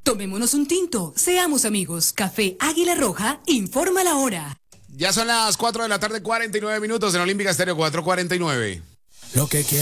Tomémonos un tinto, seamos amigos. Café Águila Roja, informa la hora. Ya son las 4 de la tarde, 49 minutos en Olímpica Estéreo 4:49. Lo que quiero.